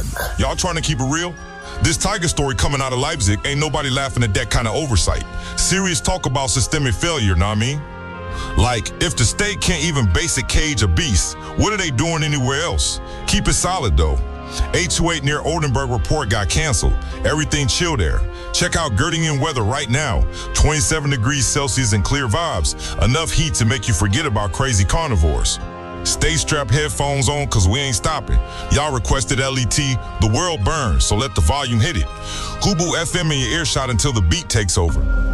Y'all trying to keep it real? This Tiger story coming out of Leipzig, ain't nobody laughing at that kind of oversight. Serious talk about systemic failure, know what I mean? Like, if the state can't even basic cage a beast, what are they doing anywhere else? Keep it solid, though. 828 near Oldenburg report got canceled. Everything chill there. Check out Göttingen weather right now. 27 degrees Celsius and clear vibes. Enough heat to make you forget about crazy carnivores. Stay strapped headphones on, cause we ain't stopping. Y'all requested LET, the world burns, so let the volume hit it. Hubu FM in your earshot until the beat takes over.